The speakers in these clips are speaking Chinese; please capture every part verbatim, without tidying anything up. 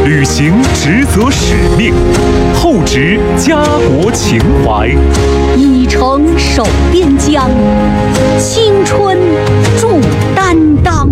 履行职责使命，厚植家国情怀， 以诚守边疆，青春重担当。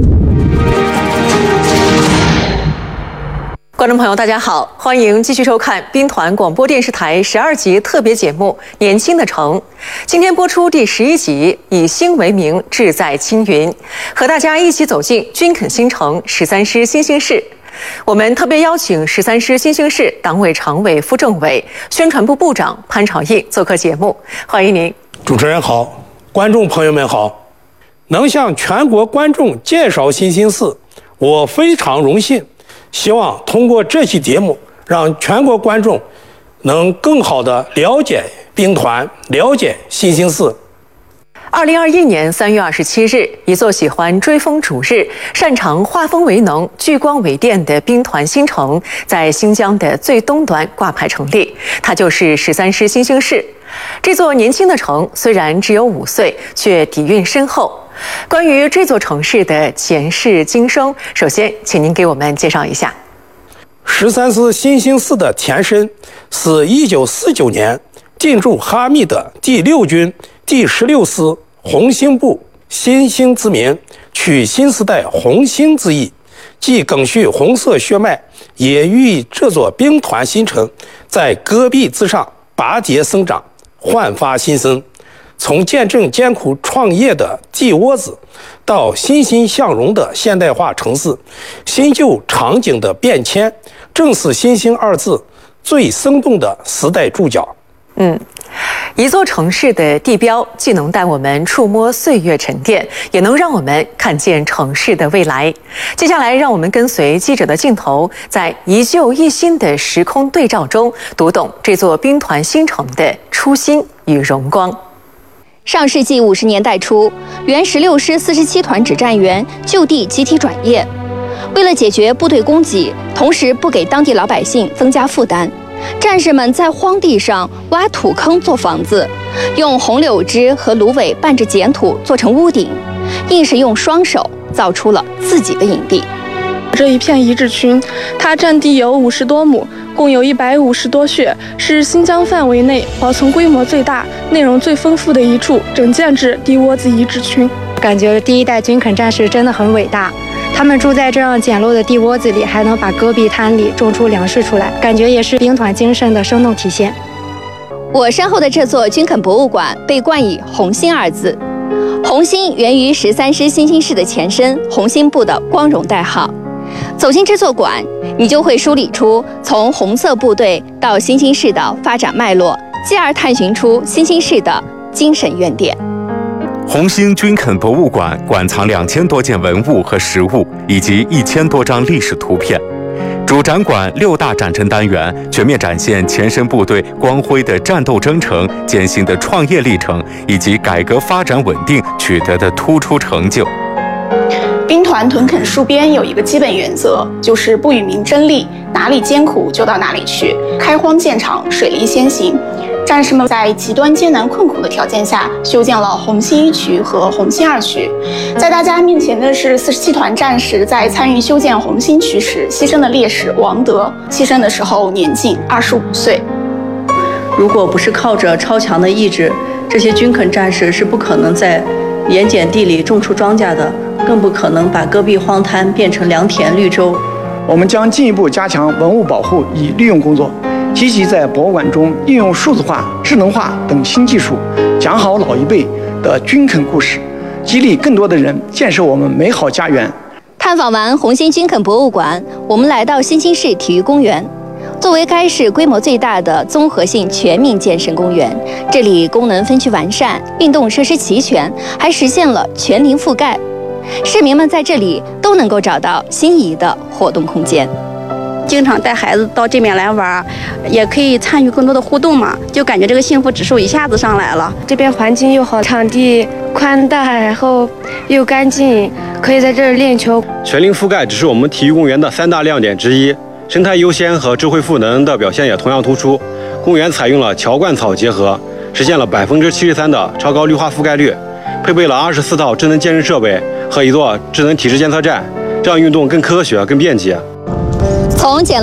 观众朋友，大家好，欢迎继续收看兵团广播电视台十二集特别节目《年轻的城》。今天播出第十一集，以星为名，志在青云，和大家一起走进军垦新城十三师新兴市。我们特别邀请十三师新兴市党委常委、副政委、宣传部部长潘朝义做客节目，欢迎您。 主持人好，观众朋友们好，能向全国观众介绍新兴市，我非常荣幸。希望通过这期节目，让全国观众能更好地了解兵团，了解新兴市。 二零二一年三月二十七日，一座喜欢追风逐日、擅长化风为能、聚光为电的兵团新城，在新疆的最东端挂牌成立，它就是十三师新兴市。这座年轻的城虽然只有五岁，却底蕴深厚。关于这座城市的前世今生，首先请您给我们介绍一下。 十三师新兴市的前身是一九四九年进驻哈密的第六军第十六师红星部新兴之名，取新时代红星之意，既赓续红色血脉，也寓这座兵团新城在戈壁之上拔节生长，焕发新生。从见证艰苦创业的地窝子，到欣欣向荣的现代化城市，新旧场景的变迁，正是新兴二字最生动的时代注脚。 嗯，一座城市的地标，既能带我们触摸岁月沉淀，也能让我们看见城市的未来。接下来，让我们跟随记者的镜头，在一旧一新的时空对照中，读懂这座兵团新城的初心与荣光。 上世纪五十年代初，原十六师四十七团指战员就地集体转业，为了解决部队供给，同时不给当地老百姓增加负担，战士们在荒地上挖土坑做房子，用红柳枝和芦苇拌着碱土做成屋顶，硬是用双手造出了自己的营地。 这一片遗址群，它占地有五十多亩，共有一百五十多穴，是新疆范围内保存规模最大、内容最丰富的一处整建制地窝子遗址群。 感觉第一代军垦战士真的很伟大，他们住在这样简陋的地窝子里，还能把戈壁滩里种出粮食出来，感觉也是兵团精神的生动体现。 我身后的这座军垦博物馆被冠以红星二字，红星源于十三师新兴市的前身红星部的光荣代号。走进这座馆，你就会梳理出从红色部队到新兴市的发展脉络，继而探寻出新兴市的精神原点。 红星军垦博物馆馆藏两千多件文物和实物，以及一千多张历史图片。主展馆六大展陈单元全面展现前身部队光辉的战斗征程、艰辛的创业历程，以及改革发展稳定取得的突出成就。 兵团屯垦戍边有一个基本原则，就是不与民争利，哪里艰苦就到哪里去，开荒建厂，水利先行。战士们在极端艰难困苦的条件下，修建了红星一区和红星二区。在大家面前的是四十七团战士在参与修建红星区时牺牲的烈士王德，牺牲的时候年仅二十五岁。 如果不是靠着超强的意志，这些军垦战士是不可能在盐碱地里种出庄稼的，更不可能把戈壁荒滩变成良田绿洲。 我们将进一步加强文物保护与利用工作，积极在博物馆中应用数字化、智能化等新技术，讲好老一辈的军垦故事，激励更多的人建设我们美好家园。 探访完红星军垦博物馆，我们来到新兴市体育公园。作为该市规模最大的综合性全民健身公园，这里功能分区完善，运动设施齐全，还实现了全龄覆盖。市民们在这里都能够找到心仪的活动空间。 经常带孩子到这边来玩，也可以参与更多的互动嘛，就感觉这个幸福指数一下子上来了。 这边环境又好，场地宽大，然后又干净，可以在这儿练球。 全龄覆盖只是我们体育公园的三大亮点之一。生态优先和智慧赋能的表现也同样突出。公园采用了桥灌草结合，实现了百分之七十三的超高绿化覆盖率，配备了二十四套智能健身设备和一座智能体质监测站，这样运动更科学、更便捷。 从简